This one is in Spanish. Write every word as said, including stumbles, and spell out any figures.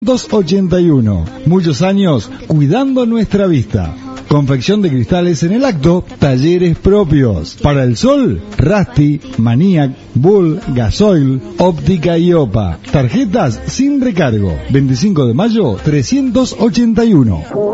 doscientos ochenta y uno. Muchos años cuidando nuestra vista. Confección de cristales en el acto, talleres propios. Para el sol, Rusty, Maniac, Bull, Gasoil, Óptica y Opa. Tarjetas sin recargo. veinticinco de mayo, trescientos ochenta y uno.